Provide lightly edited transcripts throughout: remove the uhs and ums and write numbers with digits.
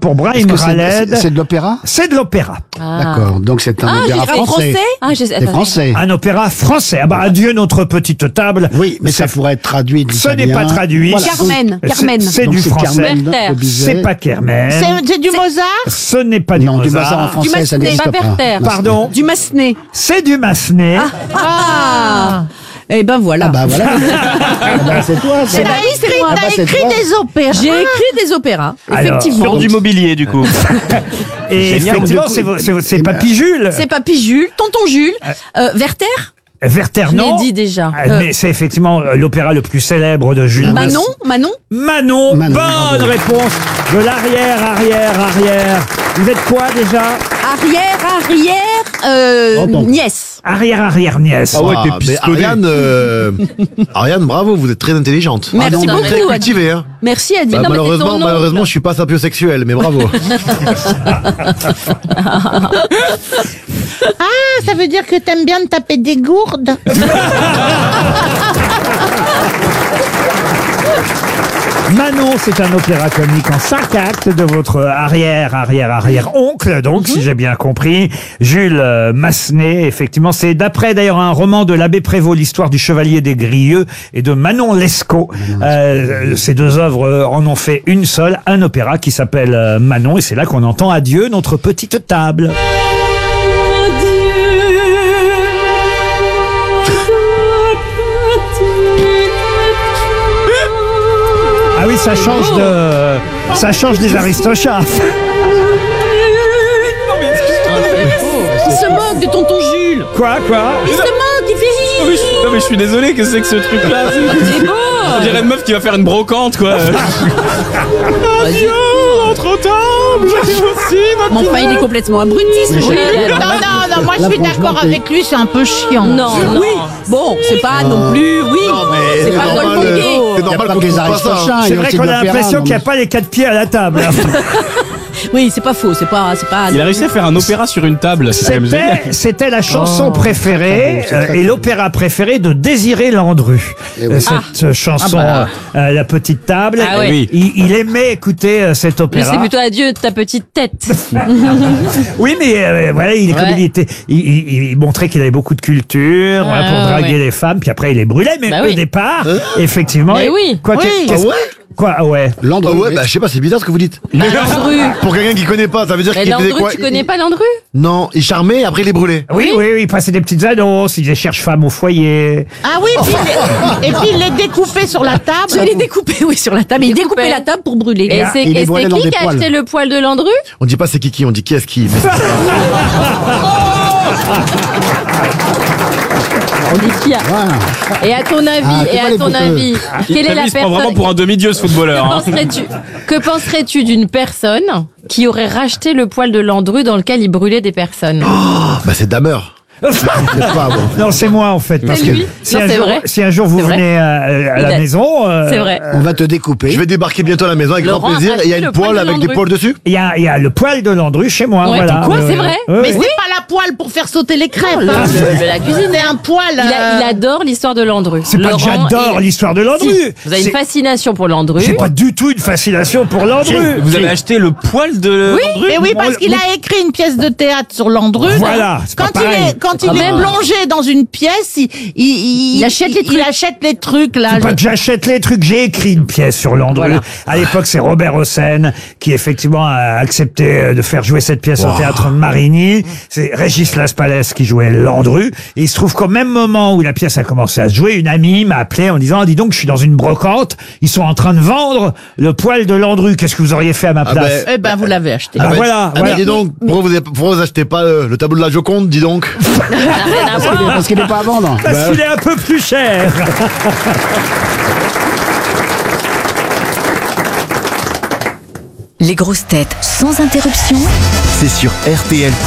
pour Brahim Khaled. C'est de l'opéra? C'est de l'opéra. D'accord, donc c'est un opéra français. C'est français. Un opéra français. Ah bah, adieu notre petite table. Oui, mais ça pourrait être traduit de Ce l'italien. n'est pas traduit. Voilà. Carmen. C'est Donc du français. Werther. C'est pas Kermel. C'est du Mozart? Ce n'est pas du Non, du Mozart. Mozart en français, ça n'existe pas pas. Werther. Pardon. Du Massenet. C'est du Massenet. Eh ben voilà. Ah bah voilà. Ah bah, c'est toi, ça. T'as écrit, Ah bah, t'as c'est écrit toi. des opéras. J'ai écrit des opéras, Alors, effectivement. Sur du mobilier, du coup. Et Génial. effectivement, c'est Papy Jules. C'est Papy Jules, Tonton Jules, Werther. Werther, Je non. l'ai dit déjà. Mais c'est effectivement l'opéra le plus célèbre de Jules. Manon. Manon. Manon, Bonne bravo. réponse de l'arrière. Vous êtes quoi déjà? Nièce. Arrière nièce. Ah ouais, t'es mais pistonné. Ariane, bravo, vous êtes très intelligente. Merci non, beaucoup. Très Adi. cultivée, hein. Merci Adi. Bah, Non, mais c'est ton nom. malheureusement, je suis pas sapiosexuel, mais bravo. Ah, ça veut dire que t'aimes bien te taper des gourdes. Manon, c'est un opéra comique en 5 actes de votre arrière-oncle, donc, si j'ai bien compris, Jules Massenet. Effectivement, c'est d'après d'ailleurs un roman de l'abbé Prévost, l'histoire du chevalier des Grieux, et de Manon Lescaut. Ces deux œuvres en ont fait une seule, un opéra qui s'appelle Manon, et c'est là qu'on entend Adieu notre petite table. Ah oui, ça change des Aristochats. Il se moque de Tonton Jules. Quoi? Il se moque, il fait hi. Non mais je suis désolé, que c'est que ce truc-là? C'est beau. On dirait une meuf qui va faire une brocante, quoi. Adieu, notre table, j'arrive aussi, Mais enfin, il est complètement abruti, ce Jules. Non, moi je suis d'accord avec lui, c'est un peu chiant. Non. Bon, c'est pas non plus, mais c'est pas normal, compliqué. c'est Il y a normal pas qu'on que les trouve pas ça. Aristochats. C'est il y a vrai aussi qu'on de a l'opéra, l'impression non, qu'il n'y a pas les 4 pieds à la table. Oui, c'est pas faux, c'est pas. Il a réussi à faire un opéra sur une table, c'est quand même génial. C'était la chanson préférée et l'opéra préféré de Désiré Landru. Eh oui. Cette chanson, La Petite Table. Ah ouais. Oui. Il aimait écouter cet Mais opéra. c'est plutôt adieu de ta petite tête. Oui, mais voilà, il montrait qu'il avait beaucoup de culture voilà, pour draguer les femmes, puis après il les brûlait. Mais Bah au oui. départ, effectivement, Mais oui. quoi, Oui. qu'est-ce- quoi, ah ouais. Ah ouais, bah je sais pas, c'est bizarre ce que vous dites. Landru. Pour quelqu'un qui connaît pas, ça veut dire Mais qu'il faisait Landru, quoi? tu connais pas Landru? Non, il charmait, après il est brûlé. Oui, il passait des petites annonces, il disait cherche femme au foyer. Ah oui, et puis il les découpait sur la table. Je l'ai découpé, oui, sur la table. Il découpait la table pour brûler. Et il les brûlait dans des qui a poils. acheté le poil de Landru? On dit pas c'est qui, on dit qui est-ce qui. On dit qui a. Voilà. Et à ton avis, quelle est la Il se prend vraiment personne? pour un demi-dieu, ce footballeur. hein. Que penserais-tu d'une personne qui aurait racheté le poil de Landru dans lequel il brûlait des personnes? Bah c'est Damer. C'est pas bon. Non, c'est moi en fait. Parce C'est que lui. si, Non, un c'est jour, vrai. si un jour vous C'est vrai. venez à la Il a- maison, C'est vrai. On va te découper. Je vais débarquer bientôt à la maison avec Laurent grand plaisir. a Et il y a acheté une le poil poêle de avec des Landru. poils dessus. il y a le poil de Landru chez moi. Ouais, voilà. quoi, c'est vrai? Oui. Mais c'est pas la poêle pour faire sauter les crêpes. Non, hein. de la cuisine. C'est un poêle. Il adore l'histoire de Landru. C'est pas que Laurent, j'adore l'histoire de Landru. Si, vous avez une C'est- fascination pour Landru. J'ai pas du tout une fascination pour Landru. Vous avez acheté le poil de Landru? Mais oui, parce qu'il a écrit une pièce de théâtre sur Landru. Voilà, c'est pas pareil. Quand il est plongé dans une pièce, il achète les trucs. Il achète les trucs là. C'est pas que j'achète les trucs, j'ai écrit une pièce sur Landru. Voilà. À l'époque, c'est Robert Hossein qui effectivement a accepté de faire jouer cette pièce au théâtre Marigny. C'est Régis Laspalès qui jouait Landru. Et il se trouve qu'au même moment où la pièce a commencé à se jouer, une amie m'a appelé en disant, dis donc, je suis dans une brocante, ils sont en train de vendre le poil de Landru. Qu'est-ce que vous auriez fait à ma place? Eh ben, vous l'avez acheté. Ah, voilà, Ah voilà. bah dis donc, pourquoi vous achetez pas le tableau de la Joconde, dis donc? Parce qu'il n'est pas à vendre. Parce qu'il est un peu plus cher. Les grosses têtes sans interruption. C'est sur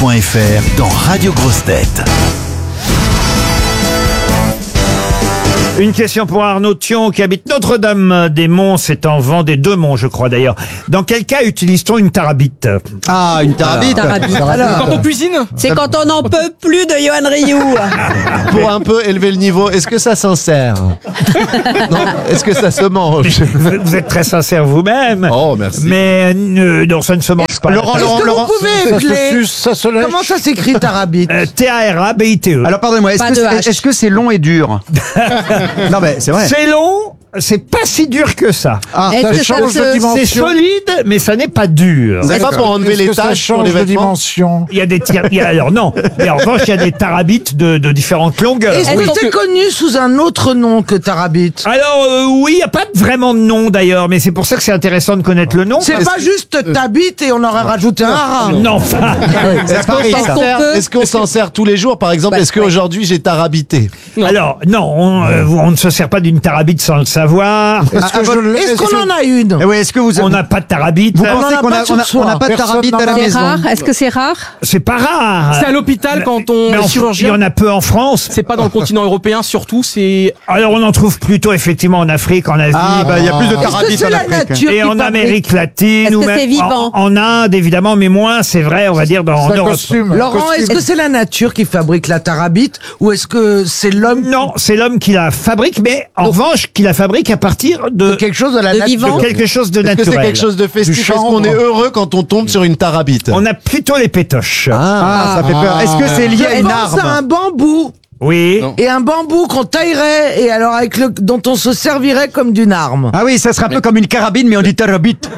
RTL.fr dans Radio Grosses Têtes. Une question pour Arnaud Thion qui habite Notre-Dame-des-Monts, c'est en Vendée, 2 monts je crois d'ailleurs. Dans quel cas utilise-t-on une tarabite? Ah, une tarabite. Quand on cuisine? C'est quand on n'en peut plus de Johan Rioux. Pour un peu élever le niveau, est-ce que ça s'en sert? Non, est-ce que ça se mange? Vous êtes très sincère vous-même. Oh, merci. Mais non, ça ne se mange pas. Laurent, Vous pouvez épeler. Ça se lèche. Comment ça s'écrit tarabite? T-A-R-A-B-I-T-E. Alors pardonnez-moi, Pas de H. est-ce que c'est long et dur? Non mais c'est vrai. C'est long, c'est pas si dur que ça. Ah, Est-ce que ça change de se... dimension. C'est solide, mais ça n'est pas dur. C'est pas pour enlever les taches sur les de vêtements? dimension. Il y a des alors non, mais en revanche il y a des tarabites de différentes longueurs. Est-ce que c'est connu sous un autre nom que tarabite? Alors oui, il n'y a pas vraiment de nom d'ailleurs, mais c'est pour ça que c'est intéressant de connaître le nom. C'est pas juste tabite et on aurait rajouté un rat. Non, enfin, Est-ce qu'on s'en sert tous les jours? Par exemple, est-ce qu'aujourd'hui j'ai tarabité? alors non, on ne se sert pas d'une tarabite sans le savoir. Est-ce qu'on en a une? Eh oui, est-ce que vous On n'a pas de tarabite. vous On en pensez a qu'on pas a, sur on a- soi. on n'a pas de Personne tarabite à la n'en a. C'est maison? rare. Est-ce que c'est rare? C'est pas rare. C'est à l'hôpital quand on Mais est il y chirurgien. en a peu en France. C'est pas dans le continent européen, surtout, c'est... Alors on en trouve plutôt effectivement en Afrique, en Asie. Ah bah il y a plus de Est-ce que tarabite c'est en la Afrique. nature Et qui en fabrique? Amérique latine Est-ce ou que même c'est vivant en Inde évidemment, mais moins c'est vrai, on va dire en C'est un Europe. costume. Laurent, est-ce que c'est la nature qui fabrique la tarabite ou est-ce que c'est l'homme Non, c'est l'homme qui la fabrique, mais en revanche qui la fabrique à partir de quelque chose de la De nature? vivant? quelque chose de Est-ce que naturel. c'est quelque chose de festif? Du Est-ce qu'on chanvre. est heureux quand on tombe sur une tarabite? On a plutôt les pétoches. Ah, ça fait peur. Est-ce que c'est lié à Je une pense à un arme? bambou. Oui. Et un bambou qu'on taillerait et alors avec le dont on se servirait comme d'une arme. Ah oui, ça serait un peu comme une carabine, mais on dit tarabite.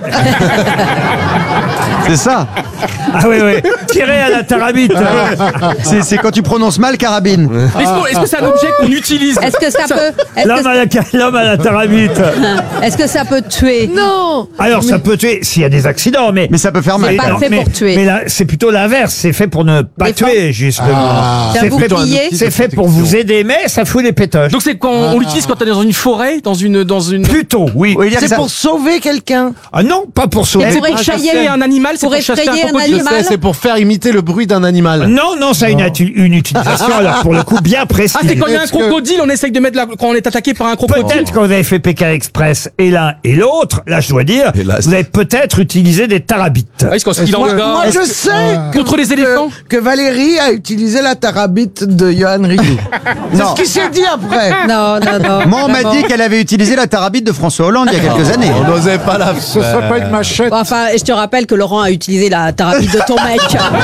C'est ça. Ah oui, oui. Tirer à la tarabite. C'est quand tu prononces mal carabine. Est-ce que c'est un objet qu'on utilise? Est-ce que ça peut... L'homme à la tarabite. Est-ce que ça peut tuer? Non. Alors ça peut tuer s'il y a des accidents, mais Mais ça peut faire mal. C'est pas fait pour tuer. Mais là, c'est plutôt l'inverse. C'est fait pour ne pas Défendre. tuer, justement. C'est un C'est fait, bouclier? c'est fait pour vous aider, mais ça fout les pétoches. Donc c'est quand on l'utilise quand on est dans une forêt, dans une... Plutôt, oui. Oui, il y a que C'est ça- pour sauver quelqu'un. Ah non, pas pour sauver. Et pour Chasser un animal, c'est pour pour chasser effrayer un un crocodile. Je sais, animal. c'est pour faire imiter le bruit d'un animal. Non, non, ça a une utilisation, alors pour le coup, bien précise. Ah, c'est quand il y a un crocodile, on essaye de mettre quand on est attaqué par un crocodile. Peut-être quand vous avez fait Pékin Express et l'un et l'autre, là je dois dire, Hélas. vous avez peut-être utilisé des tarabites. Ah, est-ce qu'il en Moi, regarde je sais Contre les éléphants que Valérie a utilisé la tarabite de Johan Rioux. C'est ce qui s'est dit après. Non, non, non. Moi, on m'a dit qu'elle avait utilisé la tarabite de François Hollande il y a quelques années. On n'osait pas la Ce serait pas une machette. Bon, enfin, je te rappelle que Laurent a utilisé la tarabite de ton mec.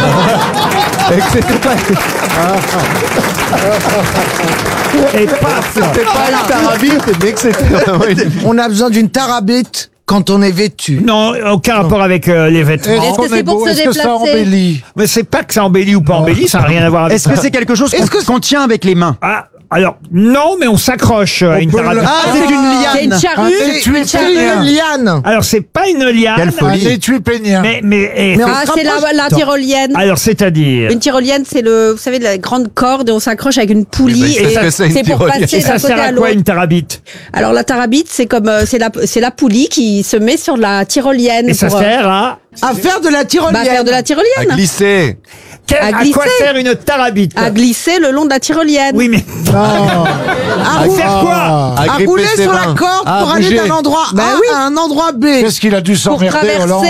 Et paf. C'était pas une tarabite, dès que c'était vraiment une... On a besoin d'une tarabite quand on est vêtu. Non, aucun rapport avec les vêtements. Est-ce que c'est pour se Est-ce que ça déplacer? embellit? Mais c'est pas que ça embellit ou pas embellit, ça n'a rien à voir avec Est-ce que c'est quelque chose qu'on tient avec les mains? Ah, alors, non, mais on s'accroche à une peut tarabite. le- Ah, c'est une C'est une liane. charrue? C'est une liane. Alors, c'est pas une liane. Quelle Un folie. étui pénien. Mais Ah, c'est la tyrolienne. alors, c'est-à-dire. Une tyrolienne, c'est vous savez, la grande corde et on s'accroche avec une poulie Oui, mais et qu'est-ce que c'est, une c'est pour tyrolienne? passer Et ça d'un côté sert à à l'autre. quoi une tarabite? Alors la tarabite, c'est comme c'est la poulie qui se met sur la tyrolienne Et ça pour sert à. À faire de la tyrolienne. faire de la À tyrolienne, glisser. À quoi glisser. sert une tarabite? à glisser le long de la tyrolienne. Oui, mais. À À rouler, faire quoi? À à gripper rouler ses sur mains. la corde À pour aller bouger. d'un endroit A à un endroit B. Qu'est-ce qu'il a dû s'emmerder, traverser. Hollande?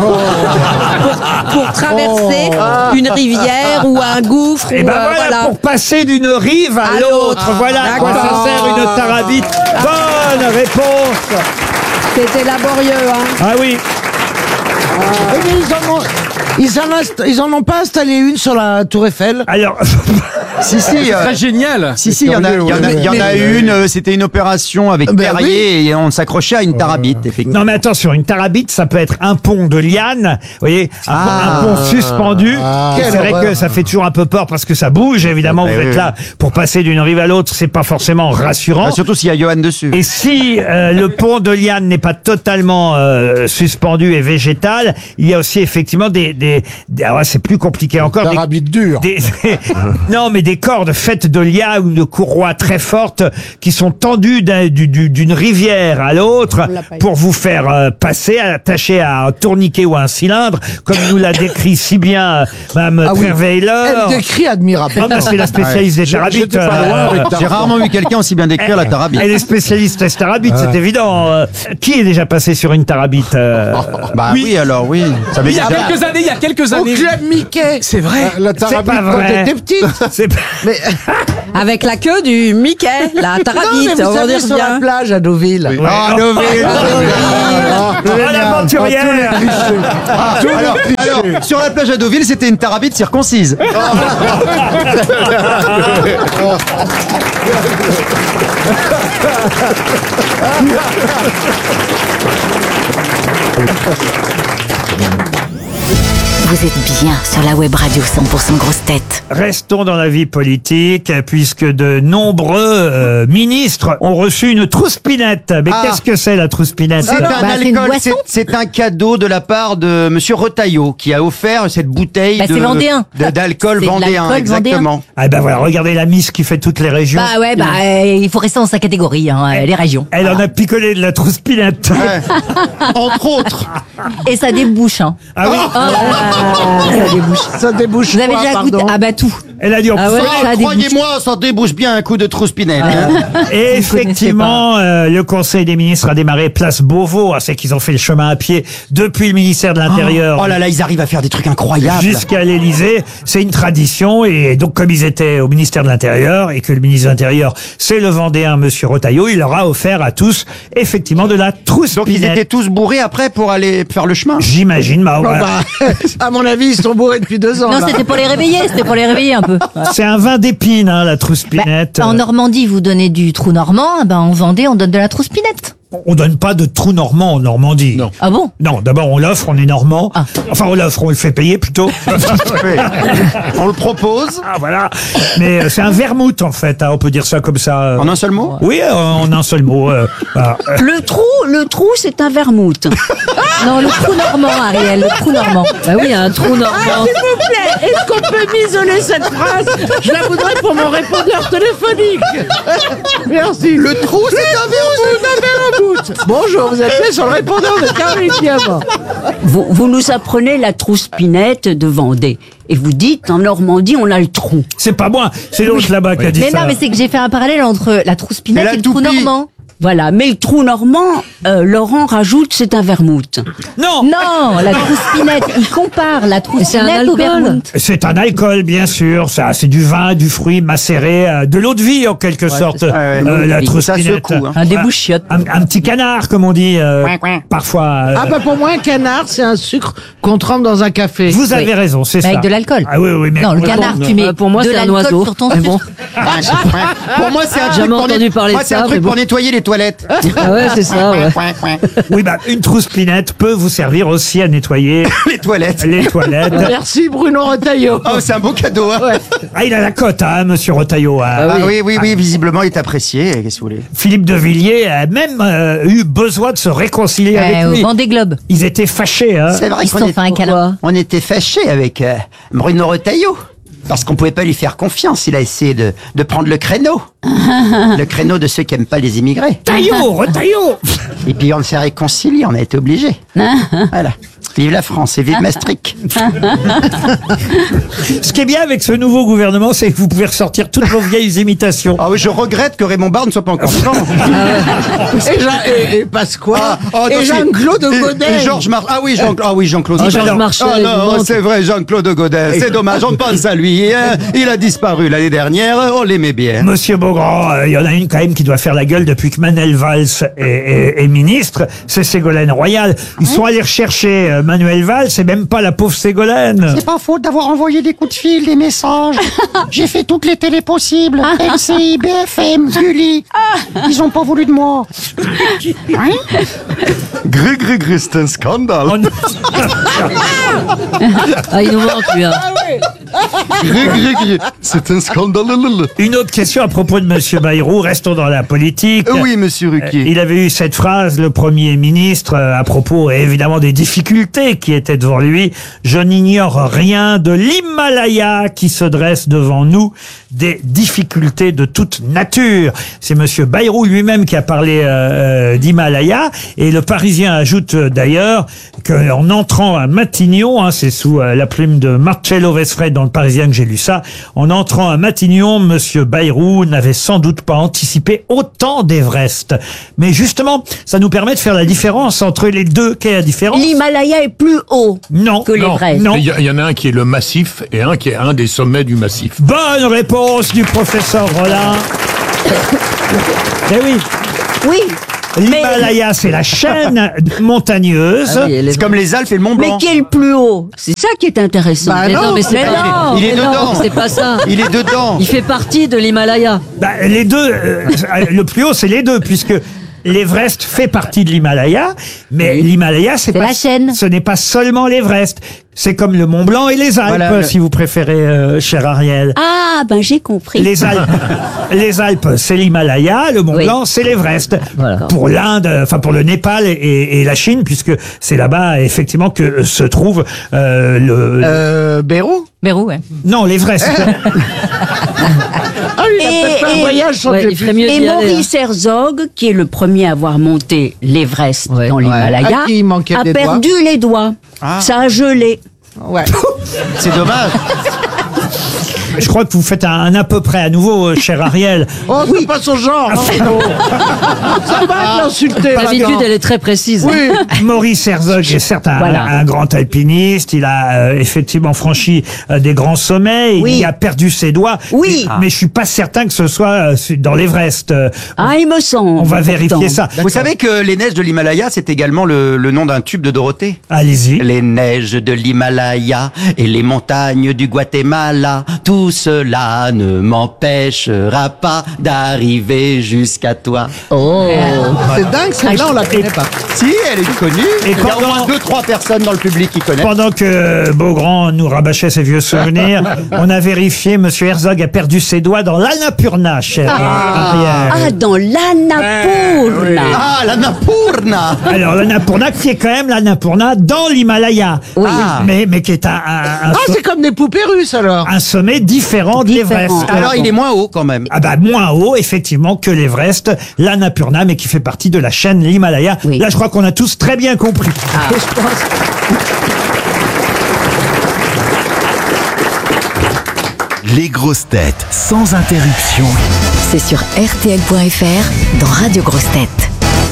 Pour traverser une rivière ou un gouffre. Et ou, ben voilà, pour passer d'une rive à À l'autre. l'autre. Voilà à quoi ça D'accord. sert une tarabite. Bonne réponse. C'était laborieux, hein. Ah oui. Ils en ont pas installé une sur la Tour Eiffel. Alors, Si, C'est très génial. Si, il y en a une, c'était une opération avec Ben Perrier et on s'accrochait à une tarabite, effectivement. non mais attention, une tarabite, ça peut être un pont de liane, vous voyez, un pont suspendu. Et c'est vrai que ça fait toujours un peu peur parce que ça bouge, évidemment, vous êtes là pour passer d'une rive à l'autre, c'est pas forcément rassurant. Ah, surtout s'il y a Johan dessus. Et si le pont de liane n'est pas totalement suspendu et végétal, il y a aussi effectivement des alors c'est plus compliqué encore. Tarabit dur. Non, mais des cordes faites de lias ou de courroies très fortes qui sont tendues d'une rivière à l'autre pour vous faire passer, attacher à un tourniquet ou à un cylindre, comme nous l'a décrit si bien Mme Trierweiler. Elle décrit admirablement. Ah, c'est la spécialiste des tarabites. J'ai rarement vu quelqu'un aussi bien décrire la tarabite. Elle est spécialiste des tarabites, c'est évident. Qui est déjà passé sur une tarabite Bah oui, alors oui. Ça veut Il y dire a quelques Au années. club Mickey. C'est vrai. La C'est tarabite. pas Quand vrai. t'étais petite. C'est pas- Mais, Avec la queue du Mickey, la non, mais tarabite, vous on va savez, dire sur la bien. plage à Deauville. Ah, Deauville. Oh, l'aventurière. Alors, sur la plage à Deauville, c'était une tarabite circoncise. Vous êtes bien sur la web radio 100% grosses têtes. Restons dans la vie politique, puisque de nombreux ministres ont reçu une trouspinette. Mais qu'est-ce que c'est la trouspinette C'est un c'est une alcool, boisson. c'est un cadeau de la part de Monsieur Retailleau qui a offert cette bouteille Bah, c'est vendéen. d'alcool C'est de vendéen, l'alcool exactement. Ah ben voilà, regardez la Miss qui fait toutes les régions. Bah ouais, il faut rester dans sa catégorie, les régions. Elle en a picolé de la trouspinette. Entre autres. Et ça débouche, hein. Ah oui, Ça débouche Vous avez quoi, déjà goûté? pardon Ah bah tout. elle a dit on Ah ouais, peut- ça débouche. Croyez-moi, ça débouche bien un coup de trouspinette. Et effectivement, le Conseil des ministres a démarré place Beauvau. C'est qu'ils ont fait le chemin à pied depuis le ministère de l'Intérieur. Oh là là, ils arrivent à faire des trucs incroyables. Jusqu'à l'Élysée, c'est une tradition, et donc comme ils étaient au ministère de l'Intérieur et que le ministre de l'Intérieur c'est le Vendéen Monsieur Retailleau, il leur a offert à tous effectivement de la Donc ils étaient trouspinette. tous bourrés après pour aller faire le chemin. J'imagine, bah, Bon, voilà. bah, à mon avis, ils sont bourrés depuis 2 ans. Non, là. c'était pour les réveiller, un peu. C'est un vin d'épine, hein, la trouspinette. En Normandie, vous donnez du trou normand, en Vendée, on donne de la trouspinette. On donne pas de trou normand en Normandie. Non. Ah bon? Non, d'abord on l'offre, on est normand. Ah. Enfin on l'offre, on le fait payer plutôt. On le propose. Ah voilà. Mais c'est un vermouth en fait, hein, on peut dire ça comme ça. En un seul mot. Oui, en un seul mot. Voilà. Le trou, c'est un vermouth. Non, le trou normand, Ariel, le trou normand. Bah oui, un trou normand. S'il vous plaît, est-ce qu'on peut m'isoler cette phrase? Je la voudrais pour mon répondeur téléphonique. Merci. Le trou, c'est un vermouth. Bonjour, vous êtes fait sur le répondeur de Caroline Diamant. Vous nous apprenez la trouspinette de Vendée. Et vous dites, en Normandie, on a le trou. C'est pas moi, c'est l'autre là-bas qui a dit Mais ça. non, mais c'est que j'ai fait un parallèle entre la trouspinette Et la et le trou toupie. normand. Voilà, mais le trou normand, Laurent rajoute, c'est un vermouth. Non, Non, la trouspinette, il compare la trouspinette au vermouth. c'est un alcool, bien sûr. Ça, c'est du vin, du fruit macéré, de l'eau de vie en quelque sorte. c'est ça. La Ça trouspinette. secoue, hein. Un débouchiotte. Un petit canard, comme on dit parfois. Ah bah pour moi, un canard, c'est un sucre qu'on trempe dans un café. Vous avez raison, c'est ça. Avec de l'alcool. Ah oui, oui, mais Non, le canard, tu mets Pour moi, de c'est un l'alcool oiseau. sur ton Mais bon. sucre. Pour moi, c'est un truc Jamais pour entendu parler moi, de c'est ça, un truc mais pour bon. nettoyer les toilettes. Ah ouais, c'est ça, ouais. Oui, bah, une trouspinette peut vous servir aussi à nettoyer Les toilettes. les toilettes. Merci Bruno Retailleau. Oh, c'est un beau cadeau. Hein. Ah, il a la cote, hein, monsieur Retailleau. Hein. Ah oui, visiblement, il est apprécié. Qu'est-ce que vous voulez? Philippe de Villiers a même eu besoin de se réconcilier avec Au lui. Vendée Globe. Ils étaient fâchés, hein. C'est vrai Ils se sont fait un câlin. on était fâchés avec Bruno Retailleau. Parce qu'on pouvait pas lui faire confiance. Il a essayé de prendre le créneau. Le créneau de ceux qui aiment pas les immigrés. Retailleau. Et puis on s'est réconciliés, on a été obligés. Voilà. Vive la France et vive Maastricht. Ce qui est bien avec ce nouveau gouvernement, c'est que vous pouvez ressortir toutes vos vieilles imitations. Ah oui, je regrette que Raymond Barre ne soit pas encore vivant. Et Pasqua. non, Et Jean-Claude Godin. Et Georges Marchais. Ah oui, Jean-Claude. Georges Marchais, Ah non, évidemment. c'est vrai, Jean-Claude Godin. C'est dommage, on pense à lui. Hein. Il a disparu l'année dernière, on l'aimait bien. Monsieur Beaugrand, il y en a une quand même qui doit faire la gueule depuis que Manuel Valls est ministre, c'est Ségolène Royal. Ils sont allés rechercher Manuel Valls, c'est même pas la pauvre Ségolène. C'est pas faute d'avoir envoyé des coups de fil, des messages. J'ai fait toutes les télés possibles. LCI, BFM, Gulli. Ils ont pas voulu de moi. Gris, c'est un scandale. On- Ah, il nous manque, lui, hein. C'est un scandale. Une autre question à propos de Monsieur Bayrou. Restons dans la politique. Oui, monsieur Ruquier. Il avait eu cette phrase, le Premier ministre, à propos évidemment des difficultés qui étaient devant lui. Je n'ignore rien de l'Himalaya qui se dresse devant nous, des difficultés de toute nature. C'est Monsieur Bayrou lui-même qui a parlé d'Himalaya. Et le Parisien ajoute d'ailleurs qu'en entrant à Matignon, c'est sous la plume de Marcello Vesfred dans le Parisien que j'ai lu ça, en entrant à Matignon, Monsieur Bayrou n'avait sans doute pas anticipé autant d'Everest. Mais justement, ça nous permet de faire la différence entre les deux. Quelle est la différence? L'Himalaya est plus haut que l'Everest. Non. Il y en a un qui est le massif et un qui est un des sommets du massif. Bonne réponse du professeur Rollin. Eh oui. Oui. L'Himalaya, c'est la chaîne montagneuse. Ah oui, c'est comme les Alpes et le Mont Blanc. Mais qui est le plus haut? C'est ça qui est intéressant. Bah mais non, mais c'est pas... Il est dedans. Non, c'est pas ça. Il est dedans. Il fait partie de l'Himalaya. Les deux, le plus haut, c'est les deux, puisque l'Everest fait partie de l'Himalaya, mais l'Himalaya, c'est pas la chaîne. Ce n'est pas seulement l'Everest. C'est comme le Mont Blanc et les Alpes, Voilà, si vous préférez, cher Ariel. Ah, ben j'ai compris. Les Alpes, c'est l'Himalaya, le Mont Blanc, c'est l'Everest. Voilà. Pour l'Inde, enfin pour le Népal et la Chine, puisque c'est là-bas effectivement que se trouve Bérou? Bérou, ouais. Non, l'Everest. Ah, il a peut-être fait un voyage sans il ferait mieux d'y aller, Maurice Herzog, qui est le premier à avoir monté l'Everest dans l'Himalaya, À qui il manquait a des doigts. perdu les doigts. Ça a gelé. Ouais. C'est dommage. Je crois que vous faites un à peu près à nouveau, cher Ariel. Oh, c'est pas son genre. Ça va l'insulter. L'habitude, elle est très précise. Oui. Maurice Herzog est certes un grand alpiniste. Il a effectivement franchi des grands sommets. Oui. Il a perdu ses doigts. Oui. Mais je suis pas certain que ce soit dans l'Everest. Ah, il me semble. On va vérifier ça. Vous savez que les neiges de l'Himalaya, c'est également le nom d'un tube de Dorothée. Allez-y. Les neiges de l'Himalaya et les montagnes du Guatemala, tout cela ne m'empêchera pas d'arriver jusqu'à toi. Oh. C'est dingue, celle-là, on la connaît pas. Si, elle est connue. Et Il y a au pendant- moins 2-3 personnes dans le public qui connaissent. Pendant que Beaugrand nous rabâchait ses vieux souvenirs, on a vérifié, Monsieur Herzog a perdu ses doigts dans l'Annapurna, cher Ariel. Ah, dans l'Annapurna. Ah, l'Annapurna. Alors, l'Annapurna, qui est quand même l'Annapurna dans l'Himalaya. Oui. Mais qui est un C'est comme des poupées russes, alors. un sommet différent de l'Everest. Alors, il est moins haut quand même. Ah bah moins haut, effectivement, que l'Everest, l'Annapurna, mais qui fait partie de la chaîne l'Himalaya. Oui. Là, je crois qu'on a tous très bien compris. Les grosses têtes, sans interruption. C'est sur RTL.fr dans Radio Grosses Têtes.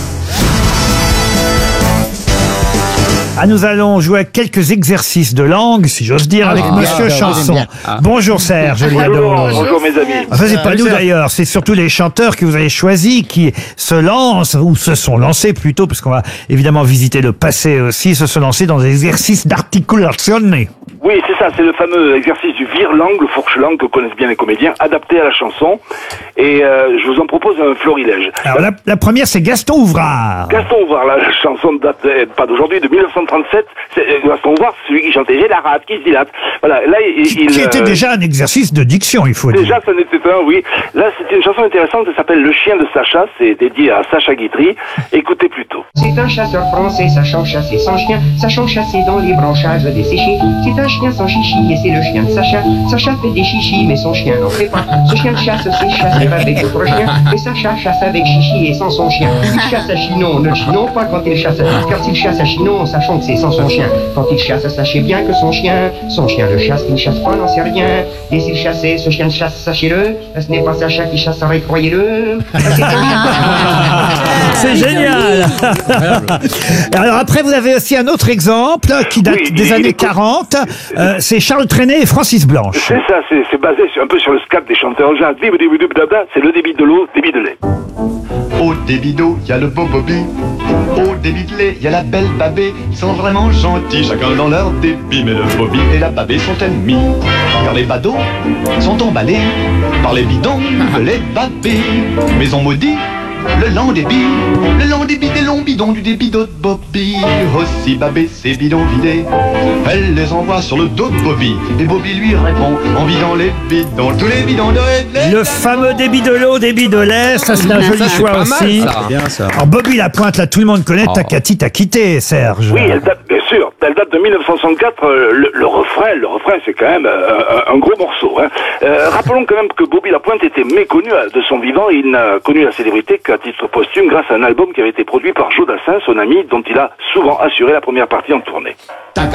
Ah, nous allons jouer à quelques exercices de langue, si j'ose dire, avec Monsieur Chanson. Bonjour Serge Liado. Bonjour mes amis. Enfin, c'est pas nous d'ailleurs, c'est surtout les chanteurs que vous avez choisis qui se lancent, ou se sont lancés plutôt, parce qu'on va évidemment visiter le passé aussi, se sont lancés dans des exercices d'articulation. Oui, c'est ça, c'est le fameux exercice du vire-langue, le fourche-langue que connaissent bien les comédiens, adapté à la chanson. Et je vous en propose un florilège. Alors la première, c'est Gaston Ouvrard. Gaston Ouvrard, la chanson date pas d'aujourd'hui, de 1937. Gaston Ouvrard, c'est celui qui chantait « J'ai la rate qui se dilate ». Voilà, là, Qui était déjà un exercice de diction, il faut dire. Déjà, ça n'était un, oui. Là, c'est une chanson intéressante, ça s'appelle Le chien de Sacha, c'est dédié à Sacha Guitry. Écoutez plutôt. C'est un chasseur français, sachant chasser son chien, sachant chasser dans les branchages desséchés. C'est un chien sans chichi et c'est le chien de Sacha. Sacha fait des chichis mais son chien n'en fait pas. Ce chien de chasse sait chasser avec d'autres chiens, mais Sacha chasse avec chichi et sans son chien. Il chasse à Chinon, ne le chinons pas quand il chasse, car s'il chasse à Chinon, sachant que c'est sans son chien. Quand il chasse, sachez bien que son chien le chasse, qu'il ne chasse pas, n'en sait rien. Et s'il chassait, ce chien de chasse, sachez-le, ce n'est pas Sacha qui chasserait, croyez-le. C'est génial. Alors après, vous avez aussi un autre exemple qui date des années 40. C'est Charles Trenet et Francis Blanche. C'est ça, c'est basé un peu sur le scat des chanteurs jazz. C'est le débit de l'eau, débit de lait. Au débit d'eau, y a le beau Bobby. Au débit de lait, y a la belle Babée. Ils sont vraiment gentils, chacun dans leur débit. Mais le Bobby et la Babée sont ennemis. Car les badauds sont emballés par les bidons de lait Babée. Mais on maudit le lent débit des longs bidons du débit de Bobby. Aussi Babé ses bidons vidés, elle les envoie sur le dos de Bobby. Et Bobby lui répond en vidant les bidons, tous les bidons de lait. Le fameux débit de l'eau, débit de lait, ça c'est un joli choix aussi. Bien ça. Alors Bobby Lapointe, là tout le monde connaît, Takati t'a quitté, Serge. Oui, elle date, bien sûr, elle date de 1964. Le refrain, c'est quand même un gros morceau. Hein. Rappelons quand même que Bobby Lapointe était méconnu de son vivant. Il n'a connu la célébrité qu'à titre posthume grâce à un album qui avait été produit par Joe Dassin, son ami, dont il a souvent assuré la première partie en tournée.